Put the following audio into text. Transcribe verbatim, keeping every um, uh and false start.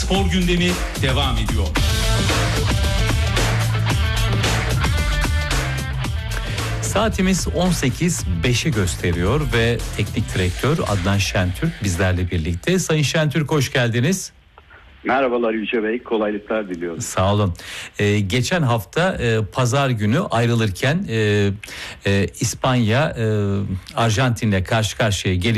Spor gündemi devam ediyor. Saatimiz on sekiz beşi gösteriyor ve teknik direktör Adnan Şentürk bizlerle birlikte. Sayın Şentürk, hoş geldiniz. Merhabalar Yüce Bey, kolaylıklar diliyorum. Sağ olun. Ee, geçen hafta e, pazar günü ayrılırken e, e, İspanya e, Arjantin'le karşı karşıya gelince